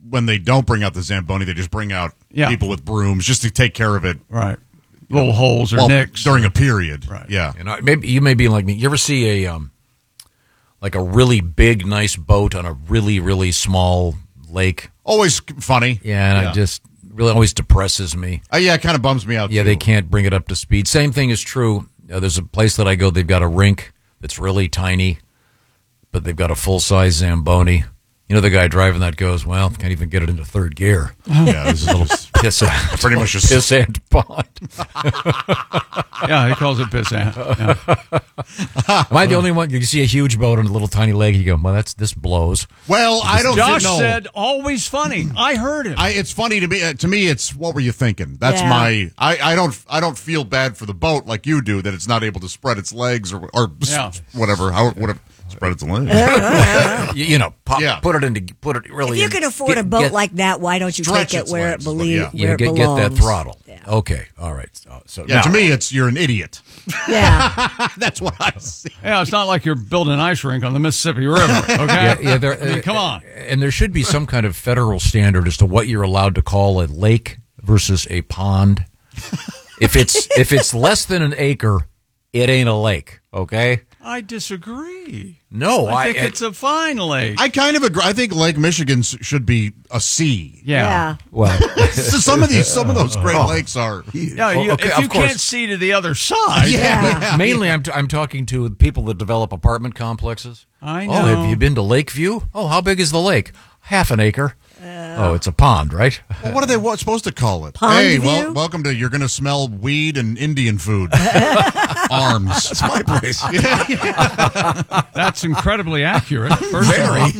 when they don't bring out the Zamboni, they just bring out people with brooms just to take care of it. Right. Little holes or nicks. During a period. Right. Yeah. Maybe you may be like me. You ever see a really big, nice boat on a really, really small lake? Always funny. Yeah, and it just really always depresses me. It kind of bums me out, Yeah, too. they can't bring it up to speed. Same thing is true. There's a place that I go, they've got a rink that's really tiny, but they've got a full-size Zamboni. You know, the guy driving that goes, well, can't even get it into third gear. Yeah, this is a little piss ant. Pretty much just piss ant pond. Yeah, he calls it piss ant. Yeah. Am I the only one? You see a huge boat on a little tiny lake, you go, well, this blows. Well, I don't Josh know. said always funny. I heard him. It's funny to me. To me, it's what were you thinking? That's my. I don't feel bad for the boat like you do that it's not able to spread its legs or whatever. Whatever. Spread its legs. Put it really. If you can afford a boat like that, why don't you take it where it belongs? Get that throttle. Yeah. Okay, all right. So now, to me, you're an idiot. Yeah, that's what I see. Yeah, it's not like you're building an ice rink on the Mississippi River. Okay, come on. And there should be some kind of federal standard as to what you're allowed to call a lake versus a pond. If it's less than an acre, it ain't a lake. Okay. I disagree. No, I think it's a fine lake. I kind of agree. I think Lake Michigan should be a sea. Yeah. Well, some of those Great Lakes are. Yeah. If you can't see to the other side. Yeah. Mainly, I'm talking to people that develop apartment complexes. I know. Oh, have you been to Lakeview? Oh, how big is the lake? Half an acre. It's a pond, right? Well, what are they supposed to call it? Pond hey, view? welcome to. You're going to smell weed and Indian food. Arms. That's my place. That's incredibly accurate. Very.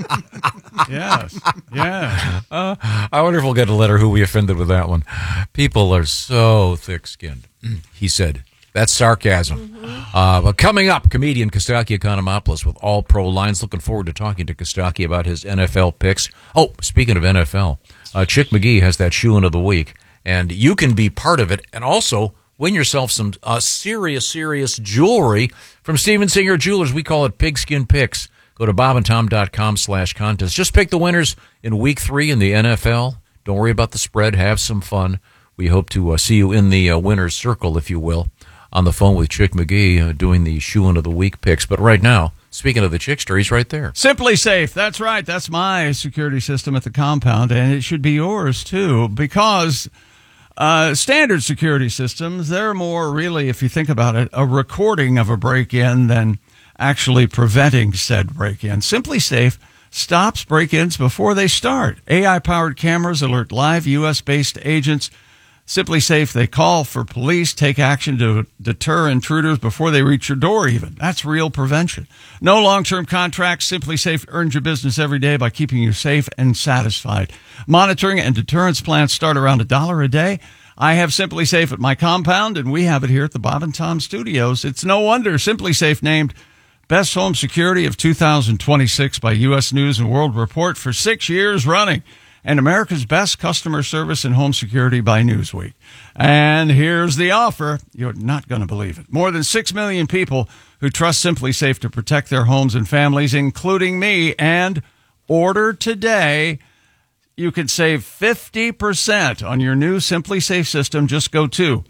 Yes. Yeah. I wonder if we'll get a letter who we offended with that one. People are so thick-skinned. He said. That's sarcasm. But coming up, comedian Kostaki Economopoulos with All Pro Lines. Looking forward to talking to Kostaki about his NFL picks. Oh, speaking of NFL, Chick McGee has that shoe-in of the week, and you can be part of it and also win yourself some serious jewelry from Steven Singer Jewelers. We call it Pigskin Picks. Go to bobandtom.com/contest. Just pick the winners in Week 3 in the NFL. Don't worry about the spread. Have some fun. We hope to see you in the winner's circle, if you will, on the phone with Chick McGee doing the shoe-in of the week picks. But right now, speaking of the Chickster, he's right there. Simply Safe. That's right. That's my security system at the compound, and it should be yours, too, because standard security systems, they're more really, if you think about it, a recording of a break-in than actually preventing said break-in. Simply Safe stops break-ins before they start. AI-powered cameras alert live U.S.-based agents. Simply Safe, they call for police, take action to deter intruders before they reach your door even. That's real prevention. No long-term contracts. Simply Safe earns your business every day by keeping you safe and satisfied. Monitoring and deterrence plans start around $1 a day. I have Simply Safe at my compound, and we have it here at the Bob and Tom Studios. It's no wonder Simply Safe named Best Home Security of 2026 by U.S. News and World Report for 6 years running, and America's Best Customer Service and Home Security by Newsweek. And here's the offer. You're not going to believe it. More than 6 million people who trust Simply Safe to protect their homes and families, including me. And order today. You can save 50% on your new Simply Safe system. Just go to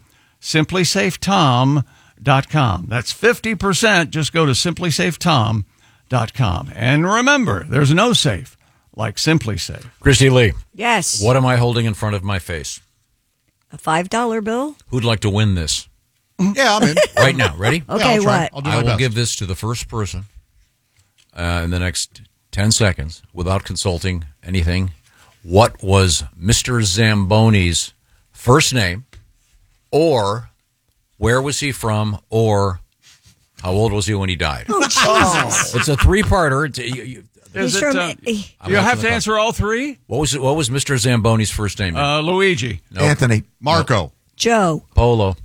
simplysafetom.com. That's 50%. Just go to simplysafetom.com. And remember, there's no safe like Simply Safe. Christy Lee. Yes. What am I holding in front of my face? A $5 bill? Who'd like to win this? Yeah, I'm in. Right now. Ready? Okay, Yeah, what? I'll do I my will best. give this to the first person in the next 10 seconds without consulting anything. What was Mr. Zamboni's first name, or where was he from, or how old was he when he died? Oh, Jesus. It's a three-parter. Is Sure, it, ma- you have to answer all three? What was Mr. Zamboni's first name? Luigi. Nope. Anthony. Marco. Joe. Polo.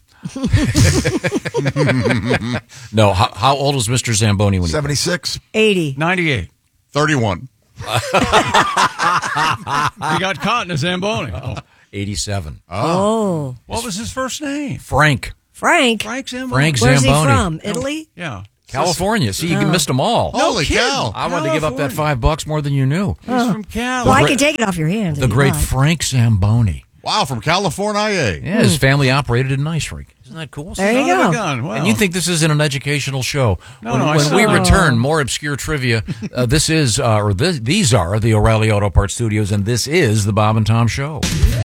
No, how old was Mr. Zamboni when 76. 80. 98. 31. He got caught in a Zamboni. he 87. Oh. What was his first name? Frank. Frank. Frank Zamboni. Frank Where's he Zamboni. from? Italy? Yeah. California. See, you missed them all. Holy cow. I wanted to give up that $5 more than you knew. He's from Cali. Well, I can take it off your hands. The great Frank Zamboni. Wow, from California. Yeah, his family operated an ice rink. Isn't that cool? There you go. Wow. And you think this isn't an educational show. When we return, more obscure trivia. These are the O'Reilly Auto Parts Studios, and this is the Bob and Tom Show.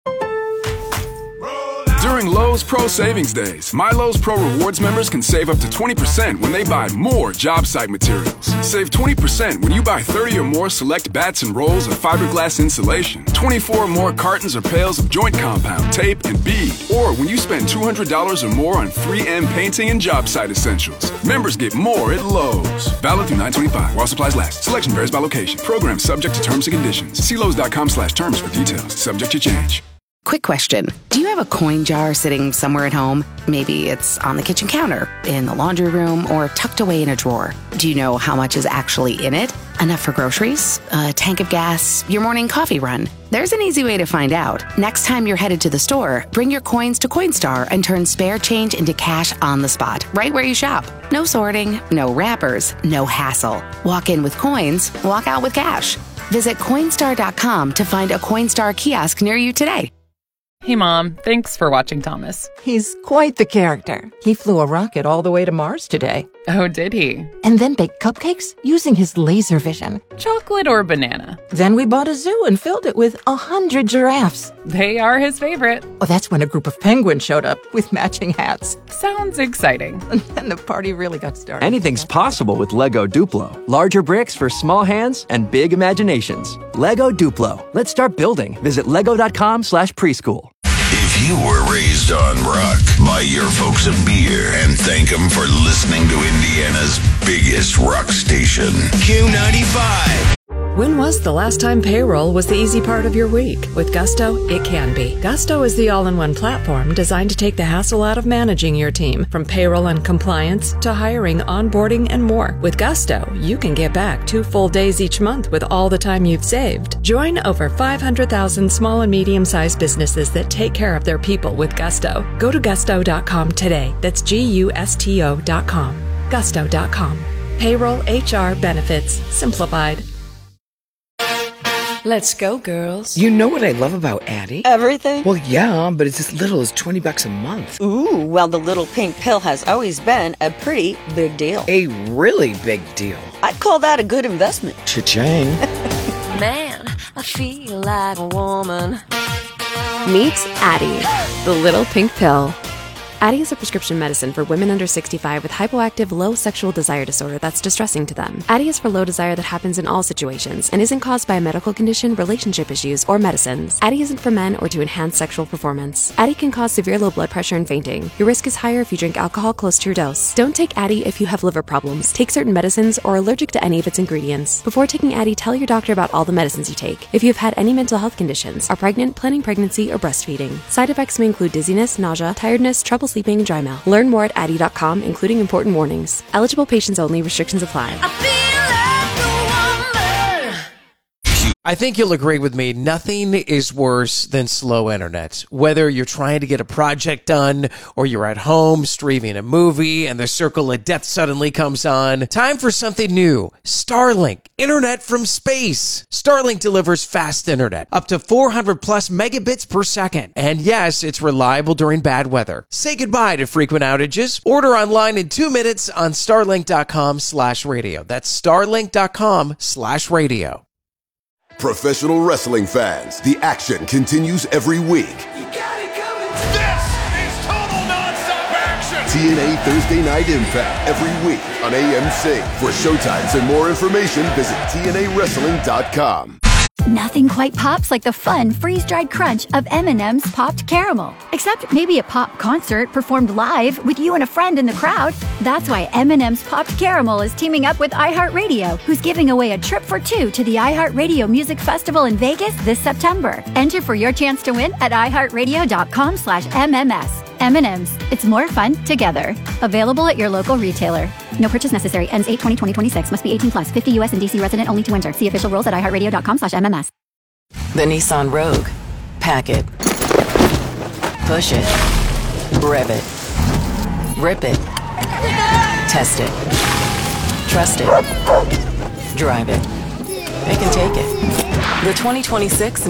During Lowe's Pro Savings Days, My Lowe's Pro Rewards members can save up to 20% when they buy more job site materials. Save 20% when you buy 30 or more select bats and rolls of fiberglass insulation, 24 or more cartons or pails of joint compound, tape, and bead, or when you spend $200 or more on 3M painting and job site essentials. Members get more at Lowe's. Valid through 9/25 while supplies last. Selection varies by location. Program subject to terms and conditions. See Lowe's.com/terms for details. Subject to change. Quick question. Do you have a coin jar sitting somewhere at home? Maybe it's on the kitchen counter, in the laundry room, or tucked away in a drawer. Do you know how much is actually in it? Enough for groceries, a tank of gas, your morning coffee run? There's an easy way to find out. Next time you're headed to the store, bring your coins to Coinstar and turn spare change into cash on the spot, right where you shop. No sorting, no wrappers, no hassle. Walk in with coins, walk out with cash. Visit Coinstar.com to find a Coinstar kiosk near you today. Hey, Mom. Thanks for watching Thomas. He's quite the character. He flew a rocket all the way to Mars today. Oh, did he? And then baked cupcakes using his laser vision. Chocolate or banana? Then we bought a zoo and filled it with 100 giraffes. They are his favorite. Oh, that's when a group of penguins showed up with matching hats. Sounds exciting. And then the party really got started. Anything's possible with Lego Duplo. Larger bricks for small hands and big imaginations. Lego Duplo. Let's start building. Visit lego.com/preschool. If you were raised on rock, buy your folks a beer and thank them for listening to Indiana's biggest rock station, Q95. When was the last time payroll was the easy part of your week? With Gusto, it can be. Gusto is the all-in-one platform designed to take the hassle out of managing your team, from payroll and compliance to hiring, onboarding, and more. With Gusto, you can get back 2 full days each month with all the time you've saved. Join over 500,000 small and medium-sized businesses that take care of their people with Gusto. Go to gusto.com today. That's GUSTO.com. Gusto.com. Payroll, HR, benefits, simplified. Let's go, girls. You know what I love about Addie? Everything? Well, yeah, but it's as little as $20 a month. Ooh, well, the little pink pill has always been a pretty big deal. A really big deal. I'd call that a good investment. Cha-ching. Man, I feel like a woman. Meet Addie, the little pink pill. Addie is a prescription medicine for women under 65 with hypoactive low sexual desire disorder that's distressing to them. Addie is for low desire that happens in all situations and isn't caused by a medical condition, relationship issues, or medicines. Addie isn't for men or to enhance sexual performance. Addie can cause severe low blood pressure and fainting. Your risk is higher if you drink alcohol close to your dose. Don't take Addie if you have liver problems, take certain medicines, or are allergic to any of its ingredients. Before taking Addie, tell your doctor about all the medicines you take. If you've had any mental health conditions, are pregnant, planning pregnancy, or breastfeeding. Side effects may include dizziness, nausea, tiredness, trouble sleeping, and dry mouth. Learn more at Addie.com, including important warnings. Eligible patients only. Restrictions apply. I think you'll agree with me, nothing is worse than slow internet. Whether you're trying to get a project done or you're at home streaming a movie and the circle of death suddenly comes on, time for something new. Starlink, internet from space. Starlink delivers fast internet, up to 400 plus megabits per second. And yes, it's reliable during bad weather. Say goodbye to frequent outages. Order online in 2 minutes on starlink.com/radio. That's starlink.com/radio. Professional wrestling fans, the action continues every week. You got it coming. This is total nonstop action. TNA Thursday Night Impact every week on AMC. For showtimes and more information, visit TNAWrestling.com. Nothing quite pops like the fun freeze-dried crunch of M&M's Popped Caramel. Except maybe a pop concert performed live with you and a friend in the crowd. That's why M&M's Popped Caramel is teaming up with iHeartRadio, who's giving away a trip for 2 to the iHeartRadio Music Festival in Vegas this September. Enter for your chance to win at iHeartRadio.com/MMS. M&M's. It's more fun together. Available at your local retailer. No purchase necessary. Ends 8/20/2026. Must be 18 plus. 50 U.S. and D.C. resident only to enter. See official rules at iHeartRadio.com/MMS. The Nissan Rogue. Pack it. Push it. Rev it. Rip it. Test it. Trust it. Drive it. They can take it. The 2026